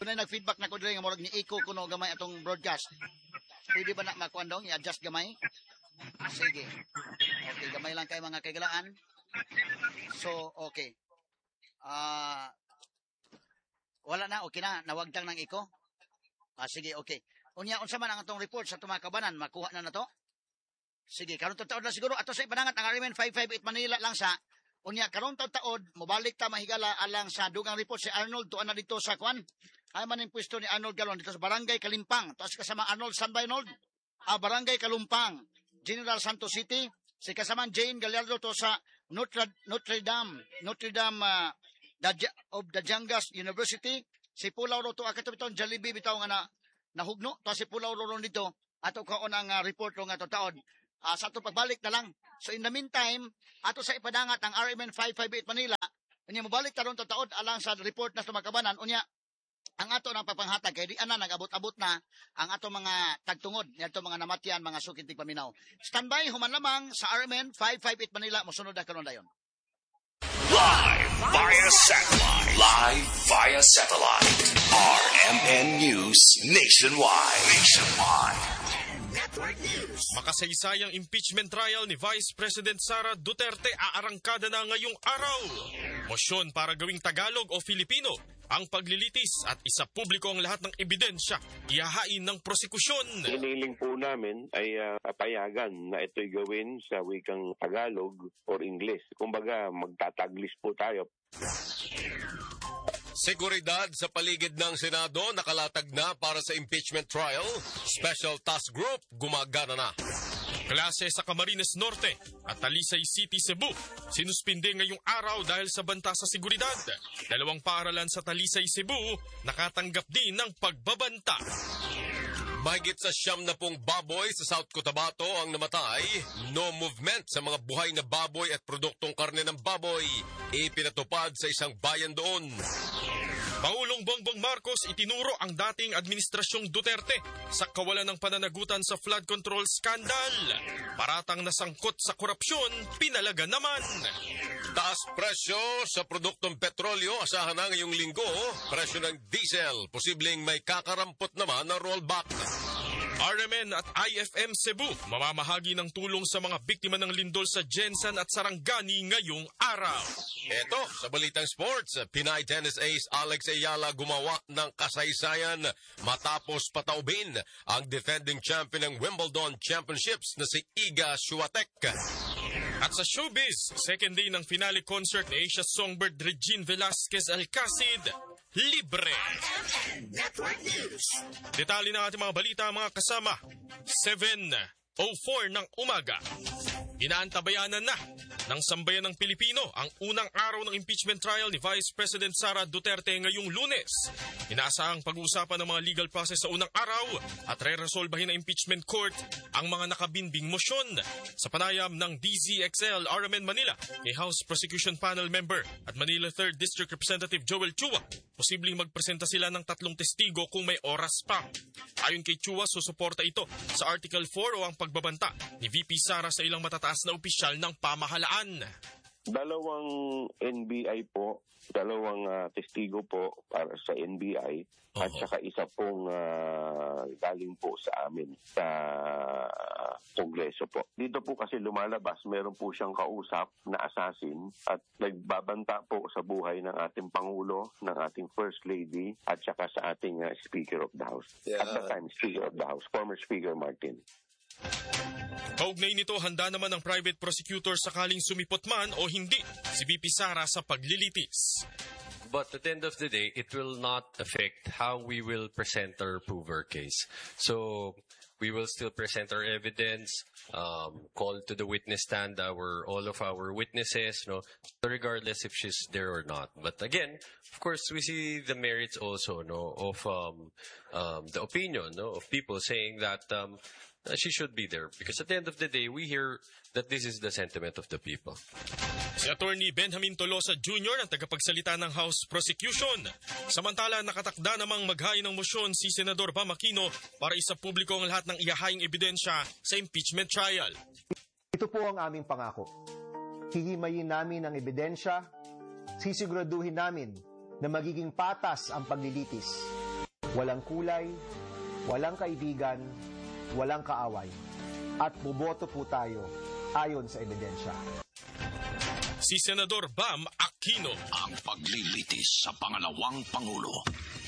Kung nag-feedback na ko diri nga murag ni Iko kuno gamay atong broadcast. Pwede ba na makuan dong i-adjust gamay? Sige. Okay, gamay lang kay mga kagalaan. So, okay. Wala na, okay na. Nawagtang ng Iko. Sige, okay. Unya, unsa man ang atong report sa tumakabanan, makuha na to? Sige, karon taon na siguro ato sa ipanangat ang RMN 558 Manila lang sa unya karon taon mobalik ta mahigala alang sa dugang report si Arnold tuan na dito sa kwan. Ay man ang pwesto ni Arnold Galon dito sa Barangay Kalimpang. Taas kasama Arnold Sanbay Arnold. Barangay Kalumpang, General Santos City. Si kasama Jane Gallardo to sa Notre Dame of the Jangas University. Si Pulaw Roto akatubiton Jollibee bitaw nga nahugno to si Pulaw Roto dito ato kaon ang report nga to taon. Sa ato pagbalik na lang. So in the meantime, ato sa ipadangat ang RMN 558 Manila, unya mobalik taron to taon alang sa report na tumakabanan unya ang ato nang papanghatag kay di ana nag-abot-abot na ang ato mga tagtungod niadto mga namatyan mga sukintig paminaw. Standby human lamang sa RMN 558 Manila mosunod na karon dayon. Live via satellite. RMN News Nationwide. Makasaysayang impeachment trial ni Vice President Sara Duterte aarangkada na ngayong araw. Mosyon para gawing Tagalog o Filipino ang paglilitis at isa publiko ang lahat ng ebidensya ihahain ng prosekusyon. Hiniling po namin ay payagan na ito'y gawin sa wikang Tagalog or English. Kumbaga magtataglis po tayo. Seguridad sa paligid ng Senado nakalatag na para sa impeachment trial. Special Task Group gumagana na. Klase sa Camarines Norte at Talisay City, Cebu sinuspinde ngayong araw dahil sa banta sa seguridad. Dalawang paaralan sa Talisay, Cebu nakatanggap din ng pagbabanta. Mahigit sa 70 baboy sa South Cotabato ang namatay. No movement sa mga buhay na baboy at produktong karne ng baboy ipinatupad sa isang bayan doon. Pangulong Bongbong Marcos itinuro ang dating administrasyong Duterte sa kawalan ng pananagutan sa flood control scandal. Paratang nasangkot sa korupsyon, pinalaga naman. Taas presyo sa produktong petrolyo asahan na ngayong linggo. Presyo ng diesel, posibleng may kakarampot naman na rollback. RMN at IFM Cebu mamamahagi ng tulong sa mga biktima ng lindol sa Jensan at Sarangani ngayong araw. Ito, sa Balitang Sports, Pinay tennis ace Alex Ayala gumawa ng kasaysayan matapos pataubin ang defending champion ng Wimbledon Championships na si Iga Swiatek. At sa showbiz, second day ng finale concert ni Asia Songbird Regine Velasquez Alcacid, libre. Detalye ng ating mga balita, mga kasama. 7:04 ng umaga. Inaantabayanan na ng sambayan ng Pilipino ang unang araw ng impeachment trial ni Vice President Sara Duterte ngayong Lunes. Inaasahang pag-uusapan ng mga legal process sa unang araw at re-resolbahin ng impeachment court ang mga nakabinbing mosyon. Sa panayam ng DZXL RMN Manila kay House Prosecution Panel Member at Manila 3rd District Representative Joel Chua, posibleng magpresenta sila ng 3 testigo kung may oras pa. Ayon kay Chua, susuporta ito sa Article 4 o ang pagbabanta ni VP Sara sa ilang matataas na opisyal ng pamahalaan. Dalawang NBI po, dalawang testigo po para sa NBI at saka isa pong galing po sa amin sa Kongreso po. Dito po kasi lumalabas, meron po siyang kausap na assassin at nagbabanta po sa buhay ng ating Pangulo, ng ating First Lady at saka sa ating Speaker of the House. Yeah. At the time, Speaker of the House, former Speaker Martin. Kaugnay nito, handa naman ang private prosecutor sakaling sumipot man o hindi si VP Sara sa paglilitis. But at the end of the day, it will not affect how we will present or prove our case. So we will still present our evidence, call to the witness stand all of our witnesses, regardless if she's there or not. But again, of course, we see the merits also of the opinion of people saying that she should be there. Because at the end of the day, we hear that this is the sentiment of the people. Si Attorney Benjamin Tolosa Jr. ang tagapagsalita ng House Prosecution. Samantala, nakatakda namang maghain ng mosyon si Senador Bam Aquino para isa publiko ang lahat ng ihahaing ebidensya sa impeachment trial. Ito po ang aming pangako. Hihimayin namin ang ebidensya, sisiguraduhin namin na magiging patas ang paglilitis Walang kulay, walang kaibigan, walang kaaway. At buboto po tayo ayon sa ebidensya. Si Senador Bam Aquino. Ang paglilitis sa pangalawang Pangulo.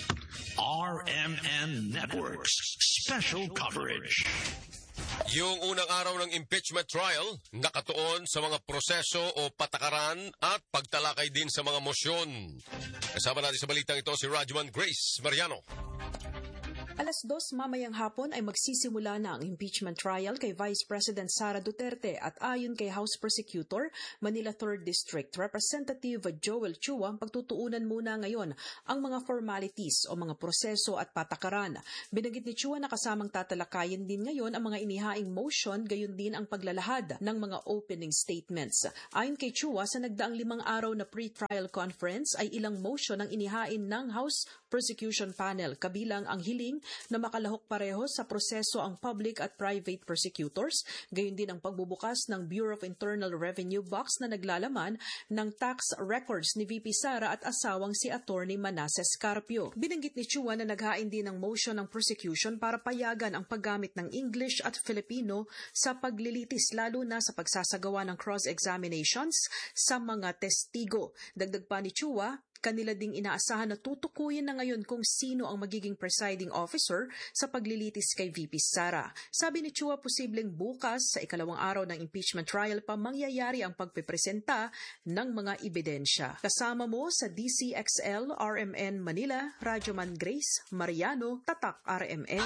RMN Networks Special Coverage. Yung unang araw ng impeachment trial, nakatuon sa mga proseso o patakaran at pagtalakay din sa mga mosyon. Kasama natin sa balitang ito si Rajman Grace Mariano. 2:00 mamayang hapon ay magsisimula na ang impeachment trial kay Vice President Sara Duterte at ayon kay House Prosecutor, Manila 3rd District Representative Joel Chua, pagtutuunan muna ngayon ang mga formalities o mga proseso at patakaran. Binanggit ni Chua na kasamang tatalakayin din ngayon ang mga inihaing motion, gayon din ang paglalahad ng mga opening statements. Ayon kay Chua, sa nagdaang 5 araw na pre-trial conference ay ilang motion ang inihain ng House Prosecution Panel, kabilang ang hiling na makalahok pareho sa proseso ang public at private prosecutors, gayon din ang pagbubukas ng Bureau of Internal Revenue box na naglalaman ng tax records ni VP Sara at asawang si Attorney Manasseh Carpio. Binanggit ni Chua na naghain din ng motion ng prosecution para payagan ang paggamit ng English at Filipino sa paglilitis, lalo na sa pagsasagawa ng cross-examinations sa mga testigo. Dagdag pa ni Chua, kanila ding inaasahan na tutukuyin na ngayon kung sino ang magiging presiding officer sa paglilitis kay VP Sara. Sabi ni Chua, posibleng bukas sa ikalawang araw ng impeachment trial pa mangyayari ang pagpipresenta ng mga ebidensya. Kasama mo sa DCXL RMN Manila, Radyoman Grace Mariano, Tatak RMN.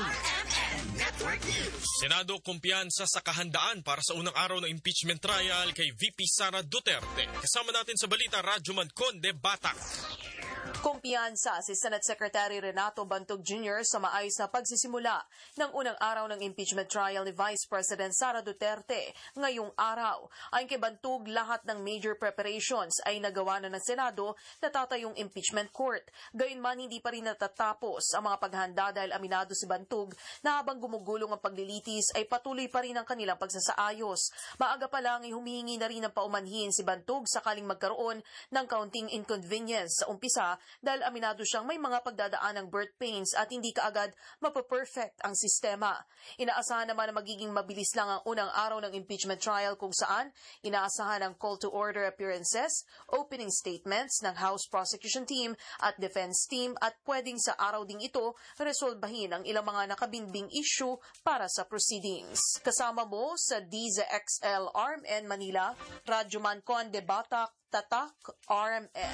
Senado kumpiyansa sa kahandaan para sa unang araw ng impeachment trial kay VP Sara Duterte. Kasama natin sa balita, Radyoman Conde Batak. Kumpiyansa si Senate Secretary Renato Bantog Jr. sa maayos na pagsisimula ng unang araw ng impeachment trial ni Vice President Sara Duterte ngayong araw. Ayon kay Bantog, lahat ng major preparations ay nagawa na ng Senado na tatayong impeachment court. Gayunman, hindi pa rin natatapos ang mga paghanda dahil aminado si Bantog na habang gumugulong ang paglilitis ay patuloy pa rin ang kanilang pagsasaayos. Maaga pa lang ay humihingi na rin ng paumanhin si Bantog sakaling magkaroon ng kaunting inconvenience sa umpisa dahil aminado siyang may mga pagdadaan ng birth pains at hindi kaagad mapaperfect ang sistema. Inaasahan naman na magiging mabilis lang ang unang araw ng impeachment trial kung saan inaasahan ang call to order appearances, opening statements ng House Prosecution Team at Defense Team at pwedeng sa araw ding ito resolbahin ang ilang mga nakabinbing issue para sa proceedings. Kasama mo sa DZXL RMN Manila, Radyoman Conde Batak, Tatak RMN.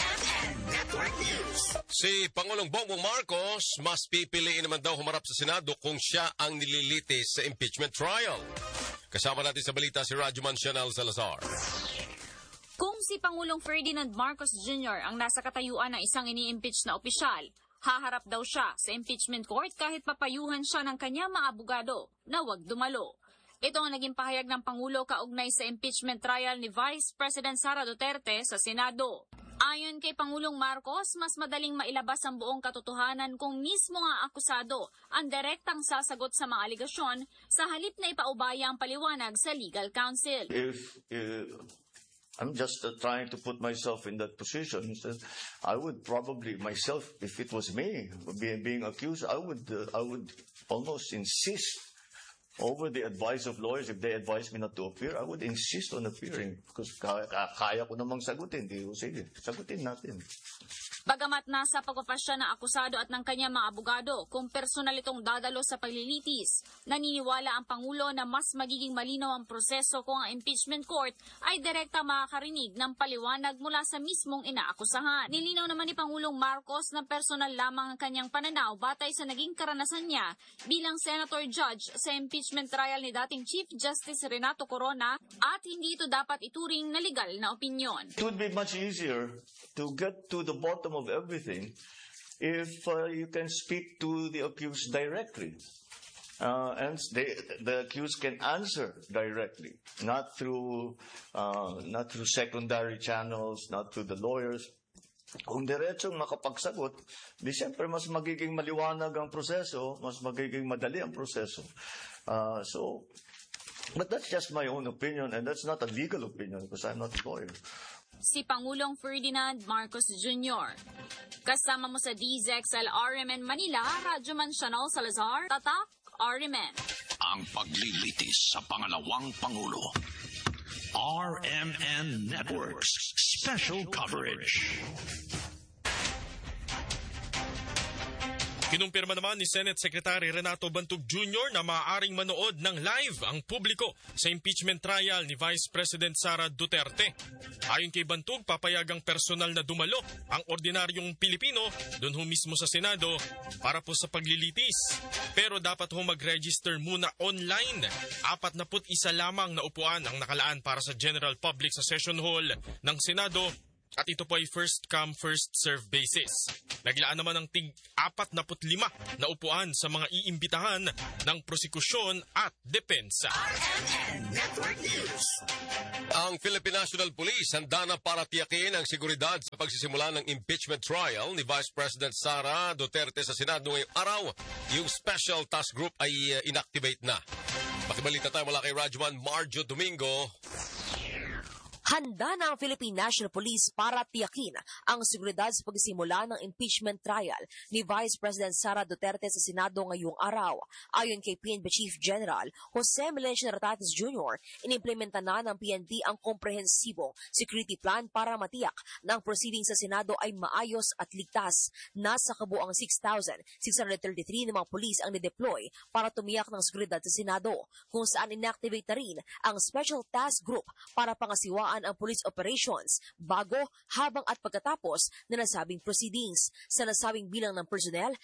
Si Pangulong Bongbong Marcos mas pipiliin naman daw humarap sa Senado kung siya ang nililitis sa impeachment trial. Kasama natin sa balita si Radyoman Chanel Salazar. Kung si Pangulong Ferdinand Marcos Jr. ang nasa katayuan ng isang ini-impeach na opisyal, haharap daw siya sa impeachment court kahit papayuhan siya ng kanyang mga abogado na huwag dumalo. Ito ang naging pahayag ng Pangulo kaugnay sa impeachment trial ni Vice President Sara Duterte sa Senado. Ayon kay Pangulong Marcos, mas madaling mailabas ang buong katotohanan kung mismo ang akusado ang direktang sasagot sa mga aligasyon sa halip na ipaubaya ang paliwanag sa legal counsel. If I'm just trying to put myself in that position, I would probably myself, if it was me being accused, I would almost insist over the advice of lawyers. If they advise me not to appear, I would insist on appearing because kaya ko namang sagutin. Sige, sagutin natin. Bagamat nasa pagpapasya ng akusado at ng kanyang mga abogado kung personal itong dadalo sa paglilitis, naniniwala ang Pangulo na mas magiging malinaw ang proseso kung ang impeachment court ay direkta makakarinig ng paliwanag mula sa mismong inaakusahan. Nilinaw naman ni Pangulong Marcos na personal lamang ang kanyang pananaw batay sa naging karanasan niya bilang Senator Judge sa impeachment trial ni dating Chief Justice Renato Corona at hindi ito dapat ituring na legal na opinyon. It would be much easier to get to the bottom of everything if you can speak to the accused directly. And the accused can answer directly, not through secondary channels, not through the lawyers. Kung diretsong makapagsagot, di siyempre mas magiging maliwanag ang proseso, mas magiging madali ang proseso. But that's just my own opinion, and that's not a legal opinion because I'm not a lawyer. si Pangulong Ferdinand Marcos Jr. Kasama mo sa DZXL RMN Manila, Radyoman Chanel Salazar, Tatak RMN. Ang paglilitis sa pangalawang Pangulo. RMN Networks Special Coverage. Kinumpirma naman ni Senate Secretary Renato Bantog Jr. na maaaring manood ng live ang publiko sa impeachment trial ni Vice President Sara Duterte. Ayon kay Bantog, papayagang personal na dumalo ang ordinaryong Pilipino doon ho mismo sa Senado para po sa paglilitis. Pero dapat ho mag-register muna online. 41 lamang na upuan ang nakalaan para sa general public sa session hall ng Senado. At ito po ay first come, first serve basis. Naglaan naman ng tig 45 na upuan sa mga iimbitahan ng prosekusyon at depensa. Ang Philippine National Police handa na para tiyakin ang seguridad sa pagsisimula ng impeachment trial ni Vice President Sara Duterte sa Senado ngayong araw. Yung Special Task Group ay inactivate na. Makibalita tayo mula kay Radyoman Marjo Domingo. Handa na ang Philippine National Police para tiyakin ang seguridad sa pagsisimula ng impeachment trial ni Vice President Sara Duterte sa Senado ngayong araw. Ayon kay PNP Chief General Jose Melencio Nartates Jr., inimplementa na ng PNP ang komprehensibong security plan para matiyak na ang proceeding sa Senado ay maayos at ligtas. Nasa kabuang 6,633 na mga pulis ang nideploy para tumiyak ng seguridad sa Senado, kung saan inactivate na rin ang Special Task Group para pangasiwaan ang police operations bago, habang at pagkatapos na nasabing proceedings. Sa nasabing bilang ng personnel,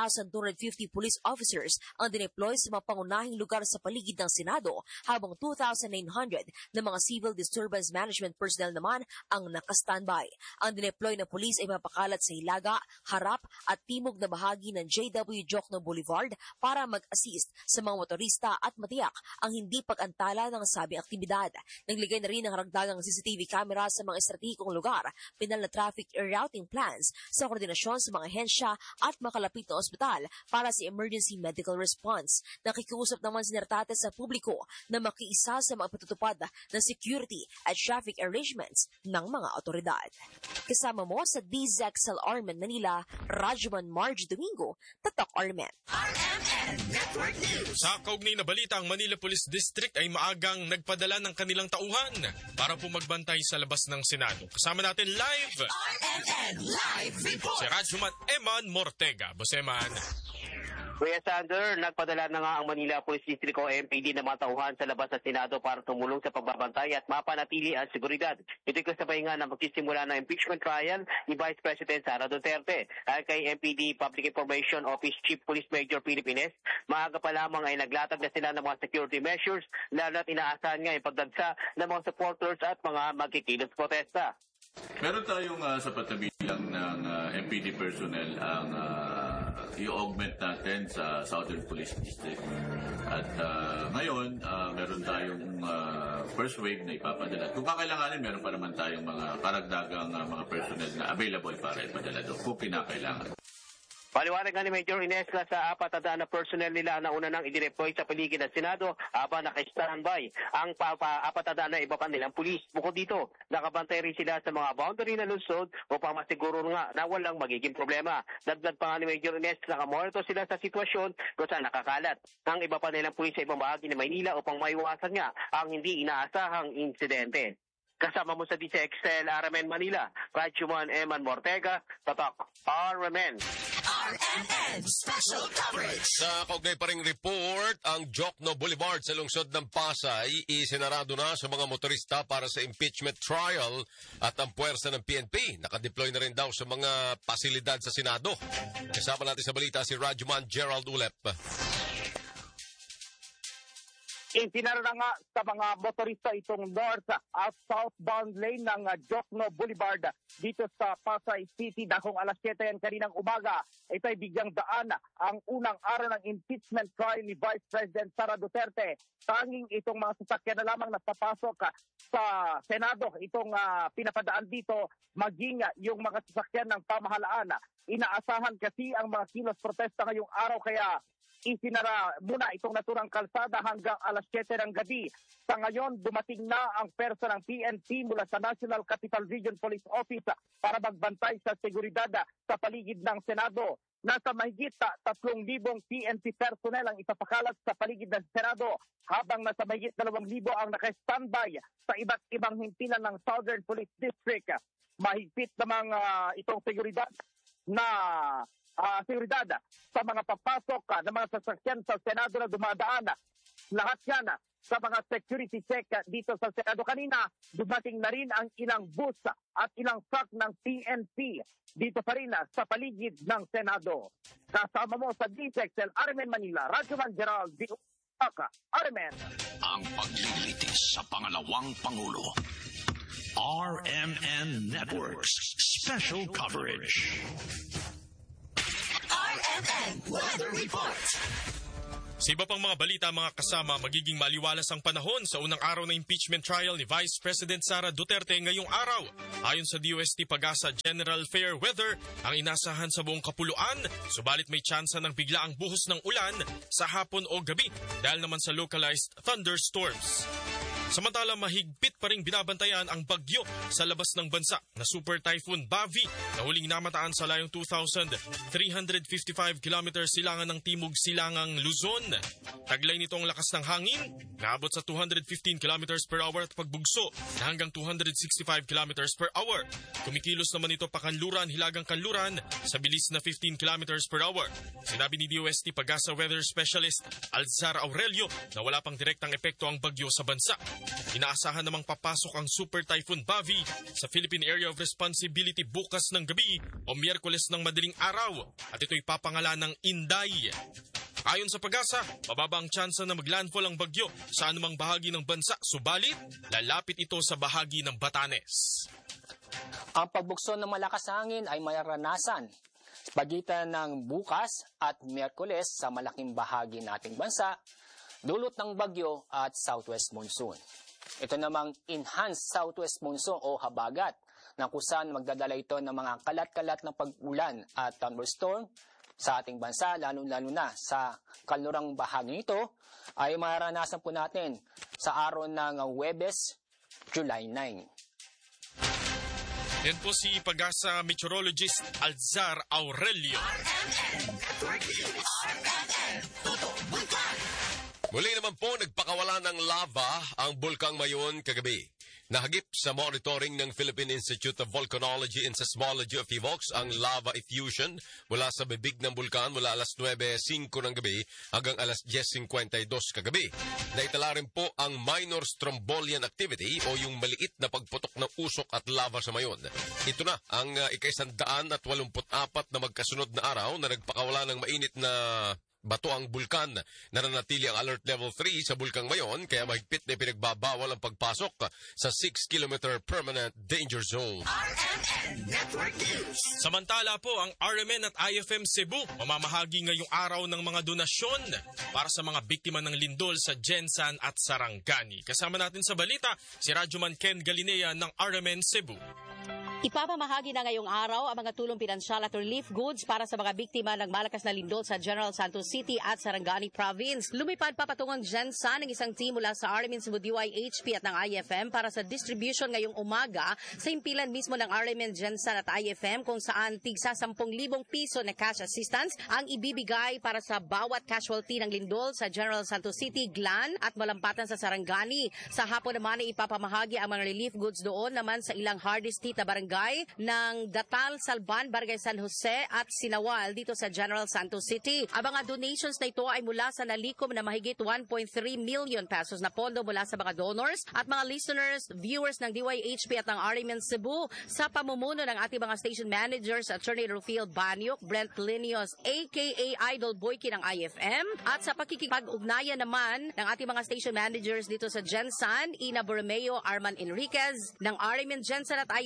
3,250 police officers ang dineploy sa mga pangunahing lugar sa paligid ng Senado, habang 2,900 na mga civil disturbance management personnel naman ang naka-standby. Ang dineploy na police ay mapakalat sa Hilaga, harap at timog na bahagi ng JW Jokno Boulevard para mag-assist sa mga motorista at matiyak ang hindi pag-antala ng sabing aktibidad. Naglagay na rin ng haragdagang CCTV camera sa mga estratehikong lugar, pinal na traffic routing plans sa koordinasyon sa mga hensya at makalapit na ospital para sa emergency medical response. Nakikiusap naman si Nartates sa publiko na makiisa sa mga patutupad ng security at traffic arrangements ng mga otoridad. Kasama mo sa DZXL RMN Manila, Radyoman Marj Domingo, Tatak RMN. RMN Network News. Sa kaugnay na balita, ang Manila Police District ay maagang nagpadala ng kanilang tauhan para po magbantay sa labas ng Senado. Kasama natin live, RMN Live Report. si Radyoman Eman Mortega. Boss Eman. Kuya Sander, nagpadala na nga ang Manila Police District o MPD na matauhan sa labas ng Senado para tumulong sa pagbabantay at mapanatili ang seguridad. Ito'y kasabay nga na magsisimula ng impeachment trial ni Vice President Sara Duterte. Ayon kay MPD Public Information Office Chief Police Major Philippines, maaga pa lamang ay naglatag na sila ng mga security measures, lalo at inaasahan nga yung pagdagsa ng mga supporters at mga magkikilos protesta. Meron tayong sa patabilang ng MPD personnel ang i-augment natin sa Southern Police District. At ngayon, meron tayong first wave na ipapadala. Kung kakailanganin, meron pa naman tayong mga karagdagang mga personnel na available para ipadala doon kung pinakailangan. Paliwanag nga ni Major Inesca sa 400 na personnel nila na una nang i-deploy sa paligid ng Senado habang naka-standby ang 400 na iba pa nilang pulis. Bukod dito, nakabantay rin sila sa mga boundary na lungsod upang masiguro nga na walang magiging problema. Dagdag pa nga ni Major Inesca, nakamonitor sila sa sitwasyon kung saan nakakalat ang iba pa nilang pulis sa ibang bahagi ng Maynila upang maiwasan nga ang hindi inaasahang insidente. Kasama mo sa DZXL RMN Manila, Radyoman Eman Mortega, Tatak RMN. RMN Special Coverage. Sa kaugnay pa ring report, ang Jokno Boulevard sa lungsod ng Pasay isinarado na sa mga motorista para sa impeachment trial at ang puwersa ng PNP. Nakadeploy na rin daw sa mga pasilidad sa Senado. Kasama natin sa balita si Radyoman Gerald Ulep. Isinara na nga sa mga motorista itong north at southbound lane ng Jokno Boulevard dito sa Pasay City dahil alas 7 yan kaninang umaga. Ito'y bigyang daan ang unang araw ng impeachment trial ni Vice President Sara Duterte. Tanging itong mga sasakyan na lamang napapasok sa Senado. Itong pinapadaan dito maging yung mga sasakyan ng pamahalaan. Inaasahan kasi ang mga kilos protesta ngayong araw kaya isinara muna itong naturang kalsada hanggang alas 7 ng gabi. Sa ngayon, dumating na ang persa ng PNP mula sa National Capital Region Police Office para magbantay sa seguridad sa paligid ng Senado. Nasa mahigit 3,000 PNP personnel ang ipapakalat sa paligid ng Senado, habang nasa mahigit 2,000 ang naka-standby sa iba't ibang himpilan ng Southern Police District. Mahigpit namang itong seguridad sa mga papasok ng mga sasakyan sa Senado na dumadaan. Lahat yan sa mga security check dito sa Senado. Kanina, dumating na rin ang ilang bus at ilang truck ng PNP dito pa rin sa paligid ng Senado. Kasama mo sa DXL, Armen Manila, Radyoman Gerald, Armen. Ang paglilitis sa pangalawang Pangulo. RMN Networks Special Coverage. RMN Weather Report. Sa iba pang mga balita, mga kasama, magiging maliwalas ang panahon sa unang araw ng impeachment trial ni Vice President Sara Duterte ngayong araw. Ayon sa DOST Pag-asa General Fair Weather, ang inasahan sa buong kapuluan, subalit may tsansa ng biglaang buhos ng ulan sa hapon o gabi dahil naman sa localized thunderstorms. Samantala, mahigpit pa ring binabantayan ang bagyo sa labas ng bansa na Super Typhoon Bavi na huling namataan sa layong 2,355 kilometers silangan ng timog silangang Luzon. Taglay nito ang lakas ng hangin na abot sa 215 kilometers per hour at pagbugso na hanggang 265 kilometers per hour. Kumikilos naman ito pakanluran, hilagang kanluran sa bilis na 15 kilometers per hour. Sinabi ni DOST Pag-asa Weather Specialist Alzar Aurelio na wala pang direktang epekto ang bagyo sa bansa. Inaasahan namang papasok ang Super Typhoon Bavi sa Philippine Area of Responsibility bukas ng gabi o Miyerkules ng madaling araw at ito'y papangalan ng Inday. Ayon sa Pag-asa, mababa ang tsansa na maglandfall ang bagyo sa anumang bahagi ng bansa, subalit lalapit ito sa bahagi ng Batanes. Ang pagbukso ng malakas na hangin ay mararanasan sa pagitan ng bukas at Miyerkules sa malaking bahagi ng ating bansa, dulot ng bagyo at southwest monsoon. Ito namang enhanced southwest monsoon o habagat na kung saan magdadala ito ng mga kalat-kalat na pag-ulan at thunderstorm sa ating bansa, lalo-lalo na sa kalurang bahagi nito, ay mararanasan po natin sa araw ng Huwebes, July 9. Yan po si Pag-asa meteorologist Alzar Aurelio. Muli naman po, nagpakawala ng lava ang Bulkang Mayon kagabi. Nahagip sa monitoring ng Philippine Institute of Volcanology and Seismology of PHIVOLCS ang lava effusion mula sa bibig ng bulkan mula alas 9:05 ng gabi hanggang alas 10:52 kagabi. Naitala rin po ang minor strombolian activity o yung maliit na pagputok ng usok at lava sa Mayon. Ito na ang ika-184 na magkasunod na araw na nagpakawala ng mainit na bato ang bulkan. Nananatili ang alert level 3 sa Bulkang Mayon kaya mahigpit na pinagbabawal ang pagpasok sa 6-kilometer permanent danger zone. RMN Network News. Samantala po, ang RMN at IFM Cebu mamamahagi ngayong araw ng mga donasyon para sa mga biktima ng lindol sa Jensan at Sarangani. Kasama natin sa balita si Radyoman Ken Galinea ng RMN Cebu. Ipapamahagi na ngayong araw ang mga tulong pinansyal at relief goods para sa mga biktima ng malakas na lindol sa General Santos City at Sarangani Province. Lumipad pa patungang Jensan ng isang team mula sa RMN Cebu DYHP at ng IFM para sa distribution ngayong umaga sa impilan mismo ng RMN Jensan at IFM kung saan tigsa 10,000 piso na cash assistance ang ibibigay para sa bawat casualty ng lindol sa General Santos City, Glan at Malampatan sa Sarangani. Sa hapon naman ay ipapamahagi ang mga relief goods doon naman sa ilang hardest hit na barangay ng Datal, Salban, Barangay San Jose at Sinawal dito sa General Santos City. Ang mga donations na ito ay mula sa nalikom na mahigit 1.3 million pesos na pondo mula sa mga donors at mga listeners, viewers ng DYHP at ng RMN Cebu sa pamumuno ng ating mga station managers, Attorney Rufiel Banyok, Brent Linios, aka Idol Boyki ng IFM at sa pakikipag-ugnayan naman ng ating mga station managers dito sa Jensan, Ina Borromeo, Arman Enriquez ng RMN Jensan at IFM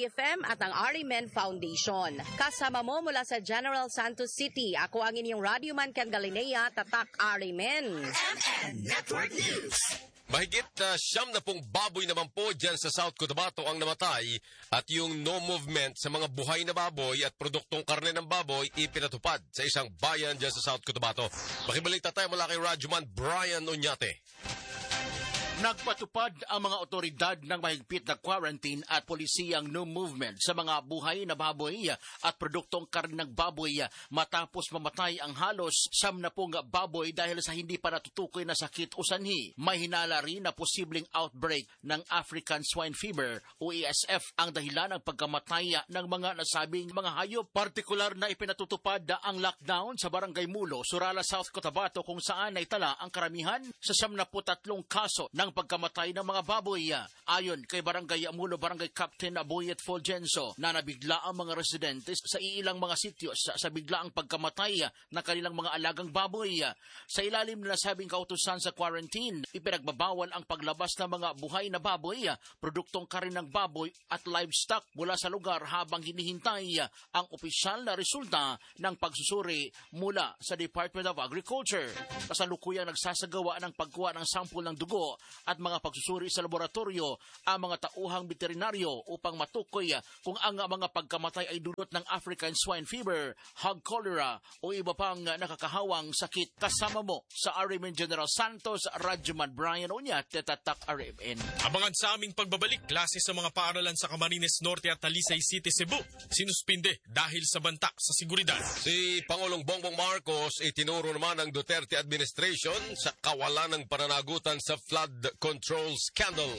at ang Arimen Foundation. Kasama mo mula sa General Santos City, ako ang inyong radyoman Ken Galinea, Tatak Arimen. Network News. Mahigit 70 baboy naman po dyan sa South Cotabato ang namatay at yung no movement sa mga buhay na baboy at produktong karne ng baboy ipinatupad sa isang bayan dyan sa South Cotabato. Makibalita tayo mula kay Radyoman Brian Oñate. Nagpatupad ang mga otoridad ng mahigpit na quarantine at polisiyang no movement sa mga buhay na baboy at produktong karne ng baboy matapos mamatay ang halos 70 baboy dahil sa hindi pa natutukoy na sakit o sanhi. May hinala rin na posibleng outbreak ng African Swine Fever o ASF ang dahilan ng pagkamatay ng mga nasabing mga hayop. Partikular na ipinatutupad ang lockdown sa Barangay Mulo, Surala, South Cotabato kung saan naitala ang karamihan sa 73 kaso ng pagkamatay ng mga baboy. Ayon kay Barangay Amulo, Barangay Captain Aboyet Fulgencio, na nabigla ang mga residente sa ilang mga sityo sa biglaang pagkamatay ng kanilang mga alagang baboy. Sa ilalim na nasabing kautusan sa quarantine, ipinagbabawal ang paglabas ng mga buhay na baboy, produktong karne ng baboy at livestock mula sa lugar habang hinihintay ang opisyal na resulta ng pagsusuri mula sa Department of Agriculture. Kasalukuyang nagsasagawa ng pagkuha ng sampol ng dugo at mga pagsusuri sa laboratorio ang mga tauhang veterinaryo upang matukoy kung ang mga pagkamatay ay dulot ng African Swine Fever, hog cholera o iba pang nakakahawang sakit. Kasama mo sa RMN General Santos, Radyoman Brian Oñate, Tatak RMN. Abangan sa aming pagbabalik, klase sa mga paaralan sa Camarines Norte at Talisay City, Cebu, sinuspinde dahil sa banta sa seguridad. Si Pangulong Bongbong Marcos itinuro naman ng Duterte administration sa kawalan ng pananagutan sa flood control scandal.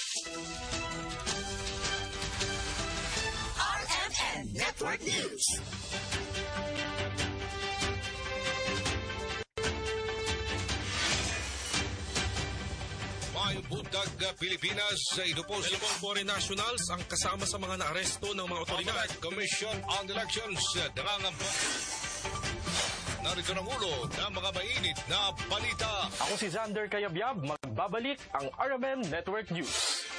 RMN Network News. May buntag Pilipinas sa ito po. Dalawang foreign nationals ang kasama sa mga naaresto ng mga otoridad. Commission on Elections nangangamba. Narito ng ulo ng mga mainit na balita. Ako si Xander Kayabyab, magbabalik ang RMN Network News.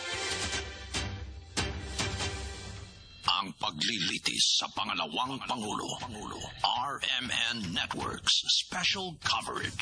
Ang paglilitis sa pangalawang Pangulo. RMN Network's special coverage.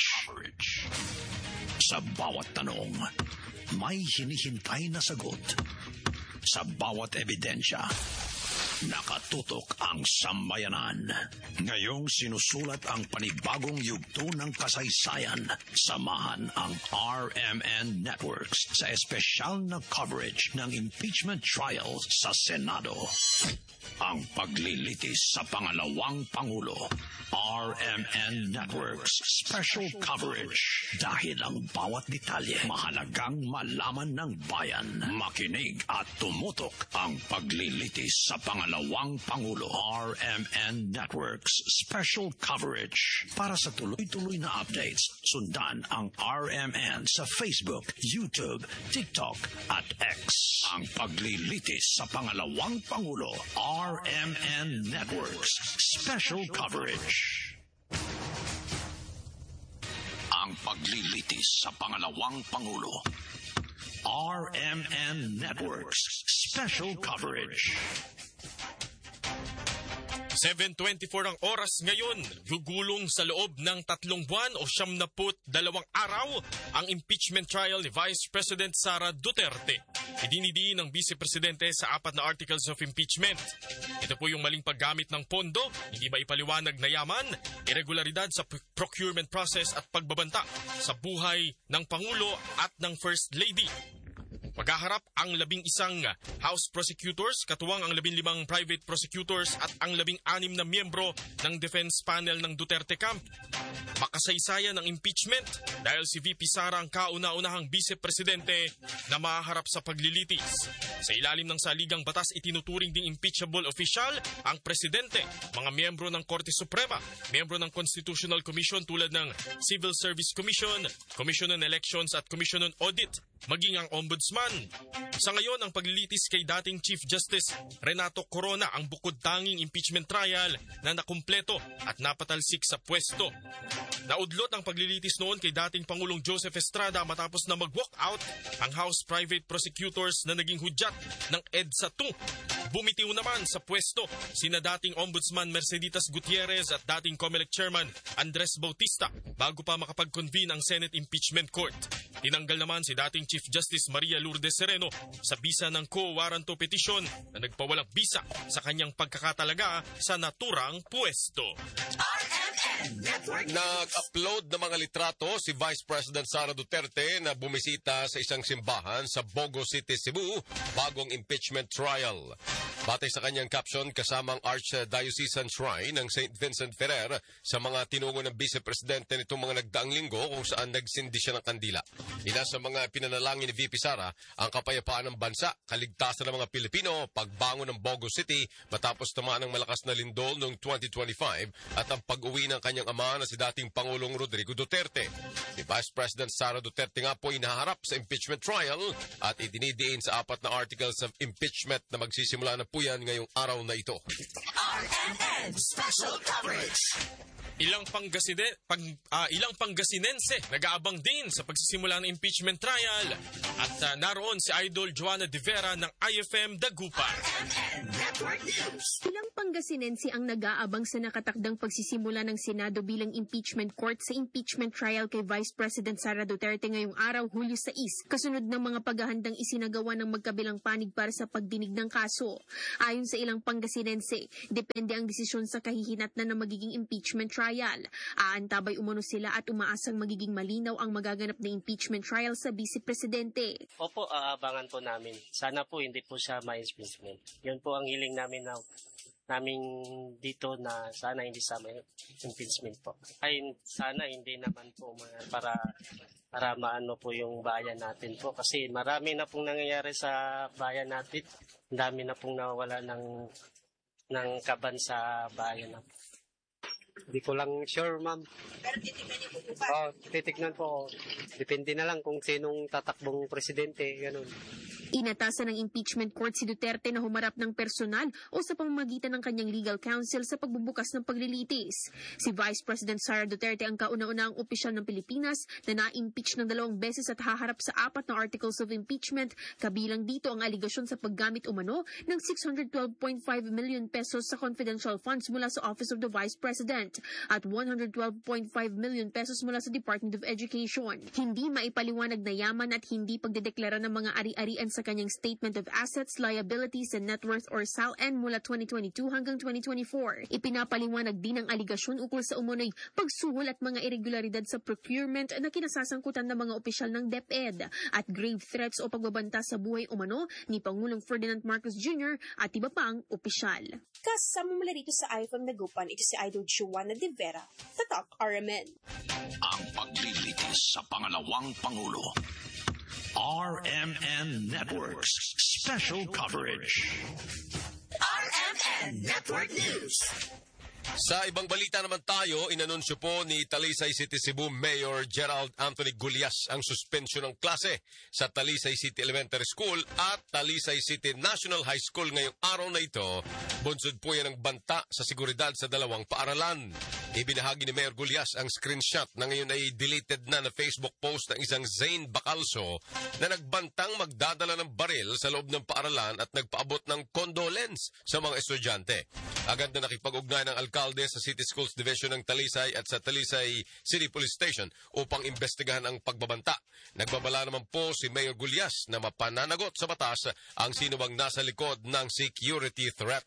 Sa bawat tanong, may hinihintay na sagot. Sa bawat ebidensya, nakatutok ang sambayanan. Ngayong sinusulat ang panibagong yugto ng kasaysayan. Samahan ang RMN Networks sa espesyal na coverage ng impeachment trial sa Senado. Ang paglilitis sa pangalawang Pangulo. RMN Networks special coverage. Dahil ang bawat detalye mahalagang malaman ng bayan. Makinig at tumutok ang paglilitis sa pangalawang Pangulo. RMN Networks special coverage. Para sa tuloy-tuloy na updates, sundan ang RMN sa Facebook, YouTube, TikTok at X. Ang paglilitis sa pangalawang Pangulo. RMN Networks special coverage. Ang paglilitis sa pangalawang Pangulo. RMN Networks special coverage. 7:24 ang oras ngayon. Gugulong sa loob ng 3 buwan o 72 araw ang impeachment trial ni Vice President Sara Duterte. Idinidiin ng Vice Presidente sa 4 na articles of impeachment. Ito po yung maling paggamit ng pondo, hindi maipaliwanag na yaman, irregularidad sa procurement process at pagbabanta sa buhay ng Pangulo at ng First Lady. Maghaharap ang 11 House Prosecutors, katuwang ang 15 private prosecutors at ang 16 na miyembro ng defense panel ng Duterte Camp. Makasaysayan ng impeachment dahil si VP Sara ang kauna-unahang vice-presidente na mahaharap sa paglilitis. Sa ilalim ng saligang batas, itinuturing ding impeachable official ang presidente, mga miyembro ng Korte Suprema, miyembro ng Constitutional Commission tulad ng Civil Service Commission, Commission on Elections at Commission on Audit, maging ang Ombudsman. Sa ngayon, ang paglilitis kay dating Chief Justice Renato Corona ang bukod-tanging impeachment trial na nakumpleto at napatalsik sa pwesto. Naudlot ang paglilitis noon kay dating Pangulong Joseph Estrada matapos na mag-walk out ang House Private Prosecutors na naging hudyat ng EDSA 2. Bumitiw naman sa pwesto sina dating Ombudsman Merceditas Gutierrez at dating COMELEC Chairman Andres Bautista bago pa makapag-convene ang Senate Impeachment Court. Tinanggal naman si dating Chief Justice Maria Lourdes Sereno sa bisa ng quo warranto petition na nagpawalang bisa sa kanyang pagkakatalaga sa naturang pwesto. Nag-upload ng mga litrato si Vice President Sara Duterte na bumisita sa isang simbahan sa Bogo City, Cebu bagong impeachment trial. Batay sa kanyang caption, kasamang Archdiocesan Shrine ng St. Vincent Ferrer sa mga tinungo ng Vice Presidente nitong mga nagdaang linggo kung saan nagsindi siya ng kandila. Inasa mga pinanalangin ni VP Sara ang kapayapaan ng bansa, kaligtasan ng mga Pilipino, pagbangon ng Bogo City matapos tamaan ng malakas na lindol noong 2025 at ang pag-uwi ng kanyang ama na si dating Pangulong Rodrigo Duterte. Si Vice President Sara Duterte nga po inaharap sa impeachment trial at idinidiin sa 4 na articles of impeachment na magsisimula na po yan ngayong araw na ito. RMN Special Coverage. Ilang Pangasinense nag-aabang din sa pagsisimula ng impeachment trial at naroon si Idol Joanna De Vera ng IFM Dagupan. Ilang Pangasinense ang nag-aabang sa nakatakdang pagsisimula ng Senado bilang impeachment court sa impeachment trial kay Vice President Sara Duterte ngayong araw, Hulyo 6, kasunod ng mga paghahandang isinagawa ng magkabilang panig para sa pagdinig ng kaso. Ayon sa ilang Pangasinense, depende ang desisyon sa kahihinatnan ng magiging impeachment trial. Aantabay umano sila at umaasang magiging malinaw ang magaganap na impeachment trial sa Vice Presidente. Opo, aabangan po namin. Sana po hindi po siya ma-impeachment. Yun po ang hiling namin dito na sana hindi sa impeachment po. Ay sana hindi naman po para maano po yung bayan natin po. Kasi marami na pong nangyayari sa bayan natin. Dami na pong nawawala ng kaban sa bayan natin. Hindi ko lang sure, ma'am. Pero titignan niyo po ba? Titignan po. Depende na lang kung sinong tatakbong presidente, ganun. Inatasan ng impeachment court si Duterte na humarap ng personal o sa pamamagitan ng kanyang legal counsel sa pagbubukas ng paglilitis. Si Vice President Sara Duterte ang kauna-unahang opisyal ng Pilipinas na na-impeach ng 2 beses at haharap sa 4 na articles of impeachment. Kabilang dito ang aligasyon sa paggamit umano ng 612.5 million pesos sa confidential funds mula sa Office of the Vice President at 112.5 million pesos mula sa Department of Education. Hindi maipaliwanag na yaman at hindi pagdedeklara ng mga ari-arian sa kanyang Statement of Assets, Liabilities, and Net Worth or SALN mula 2022 hanggang 2024. Ipinapaliwanag din ang aligasyon ukol sa umunoy pagsuhol at mga irregularidad sa procurement na kinasasangkutan ng mga opisyal ng DepEd at grave threats o pagbabanta sa buhay umano ni Pangulong Ferdinand Marcos Jr. at iba pang opisyal. Kasama mula rito sa IFM Dagupan, ito si Idol Joanna De Vera, Tatak RMN. Ang paglilitis sa pangalawang Pangulo. RMN Networks Special Coverage. RMN Network News. Sa ibang balita naman tayo, inanunsyo po ni Talisay City Cebu Mayor Gerald Anthony Gulyas ang suspensyon ng klase sa Talisay City Elementary School at Talisay City National High School ngayong araw na ito. Bunsod po yan ng banta sa seguridad sa 2 paaralan. Ibinahagi ni Mayor Gulyas ang screenshot na ngayon ay deleted na Facebook post ng isang Zane Bacalso na nagbantang magdadala ng baril sa loob ng paaralan at nagpaabot ng condolence sa mga estudyante. Agad na nakipag-ugnay ng alkalde sa City Schools Division ng Talisay at sa Talisay City Police Station upang imbestigahan ang pagbabanta. Nagbabala naman po si Mayor Gulyas na mapananagot sa batas ang sino bang nasa likod ng security threat.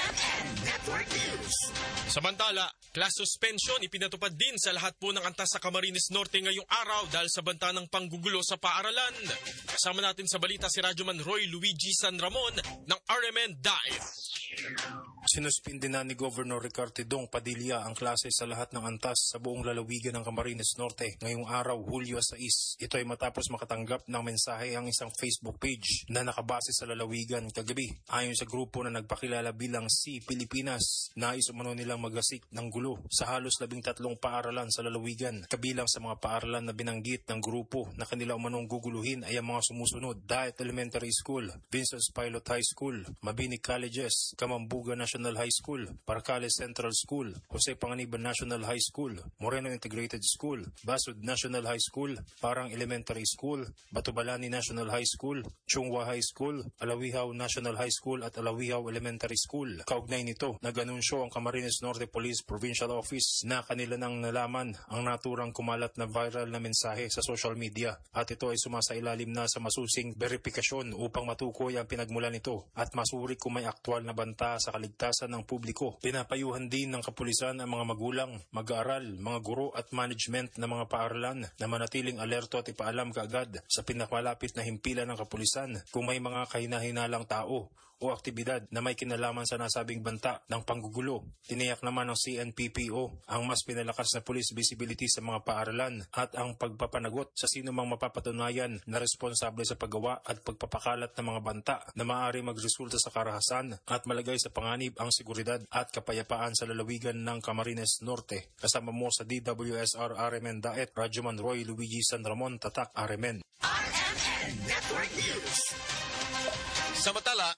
Samantala, class suspension ipinatupad din sa lahat po ng antas sa Camarines Norte ngayong araw dahil sa banta ng panggugulo sa paaralan. Kasama natin sa balita si Radyoman Roy Luigi San Ramon ng RMN Dive. Sinuspindi na ni Governor Ricardo Dong Padilla ang klase sa lahat ng antas sa buong lalawigan ng Camarines Norte ngayong araw, Hulyo 6. Ito ay matapos makatanggap ng mensahe ang isang Facebook page na nakabase sa lalawigan kagabi. Ayon sa grupo na nagpakilala bilang C. Pilipinas. Nais umano nilang magasik ng gulo sa halos 13 paaralan sa lalawigan. Kabilang sa mga paaralan na binanggit ng grupo na kanila umanong guguluhin ay ang mga sumusunod: Daet Elementary School, Vincent's Pilot High School, Mabinig Colleges, Kamambuga National High School, Parcales Central School, Jose Panganiban National High School, Moreno Integrated School, Basud National High School, Parang Elementary School, Batubalani National High School, Chungwa High School, Alawihaw National High School at Alawihaw Elementary School. Kaugnay nito, nag-anunsyo ang Camarines Norte Police Provincial Office na kanila nang nalaman ang naturang kumalat na viral na mensahe sa social media at ito ay sumasailalim na sa masusing verifikasyon upang matukoy ang pinagmulan nito at masuri kung may aktwal na banta sa kaligtasan ng publiko. Pinapayuhan din ng kapulisan ang mga magulang, mag-aaral, mga guro at management ng mga paaralan na manatiling alerto at ipaalam kaagad sa pinakamalapit na himpilan ng kapulisan kung may mga kahina-hinalang tao o aktibidad na may kinalaman sa nasabing banta ng panggugulo. Tiniyak naman ng CNPPO ang mas pinalakas na police visibility sa mga paaralan at ang pagpapanagot sa sino mang mapapatunayan na responsable sa paggawa at pagpapakalat ng mga banta na maaari magresulta sa karahasan at malagay sa panganib ang seguridad at kapayapaan sa lalawigan ng Camarines Norte. Kasama mo sa DWSR RMN Daet, Radyoman Roy Luigi San Ramon, Tatak RMN. RMN Network News. Samantala,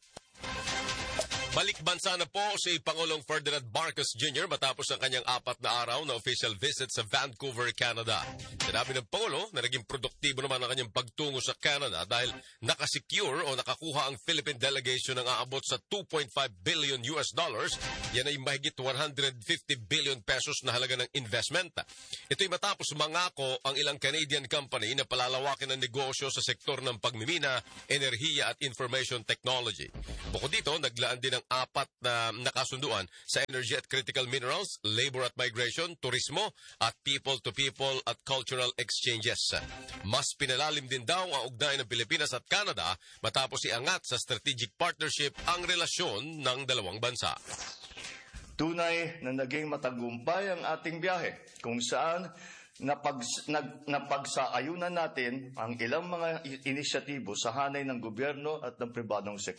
balik bansa na po si Pangulong Ferdinand Marcos Jr. matapos ang kanyang 4 na araw na official visit sa Vancouver, Canada. Sinabi ng Pangulo na naging produktibo naman ang kanyang pagtungo sa Canada dahil nakasecure o nakakuha ang Philippine delegation ng aabot sa $2.5 billion. Yan ay mahigit 150 billion pesos na halaga ng investment. Ito'y matapos mangako ang ilang Canadian company na palalawakin ang negosyo sa sektor ng pagmimina, enerhiya at information technology. Bukod dito, naglaan din ng 4 na nakasunduan sa energy at critical minerals, labor at migration, turismo at people-to-people at cultural exchanges. Mas pinalalim din daw ang ugnayan ng Pilipinas at Canada matapos iangat sa strategic partnership ang relasyon ng dalawang bansa. Tunay na naging matagumpay ang ating biyahe kung saan napagsayunan natin ang ilang mga inisyatibo sa hanay ng gobyerno at ng pribadong sektor.